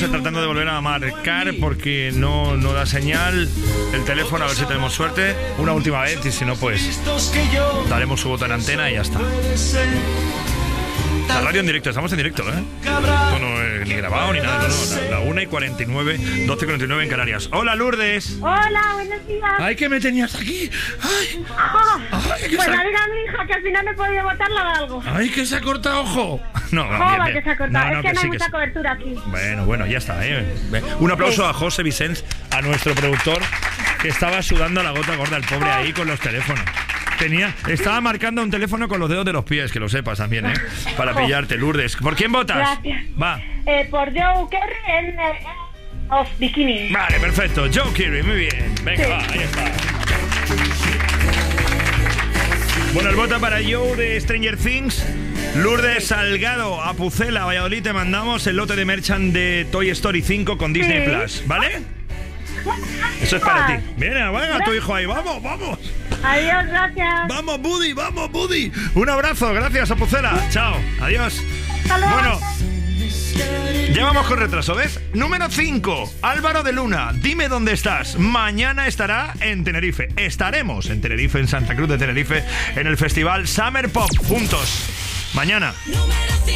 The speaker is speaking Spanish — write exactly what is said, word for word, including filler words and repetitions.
tratando de volver a marcar porque no, no da señal el teléfono, a ver si tenemos suerte. Una última vez y si no, pues daremos su voto en antena y ya está. La radio en directo, estamos en directo, ¿eh? Esto no es ni grabado ni nada, no, no, la, la una y cuarenta y nueve, doce y cuarenta y nueve en Canarias. Hola, Lourdes. Hola, buenos días. Ay, que me tenías aquí. Ay, oh, ay que pues se ha... diga a mi hija que al final no he podido votarla de algo. Ay, que se ha cortado ojo. No, no, Joder, bien, bien. que se ha cortado. No, no, es que, que no sí, hay que mucha sí. cobertura aquí. Bueno, bueno, ya está, ¿eh? Un aplauso a José Vicens, a nuestro productor, que estaba sudando la gota gorda, el pobre ahí con los teléfonos. Tenía, estaba marcando un teléfono con los dedos de los pies, que lo sepas también, ¿eh? Para pillarte, Lourdes. ¿Por quién votas? Gracias. Va. Eh, por Joe Kerry en eh, Of Bikini. Vale, perfecto. Joe Kerry, muy bien. Venga, Sí. va, ahí está. Bueno, el voto para Joe de Stranger Things. Lourdes Salgado, a Pucela, Valladolid, te mandamos el lote de merchant de Toy Story cinco con Disney Sí. Plus, ¿vale? Eso es para ti. Mira, venga, tu hijo ahí. Vamos, vamos. Adiós, gracias. Vamos, Buddy, vamos, Buddy. Un abrazo, gracias a Pucela. Chao, adiós. Hasta luego. Bueno, ya vamos con retraso, ¿ves? Número cinco, Álvaro de Luna, dime dónde estás. Mañana estará en Tenerife. Estaremos en Tenerife, en Santa Cruz de Tenerife, en el festival Summer Pop. Juntos. Mañana.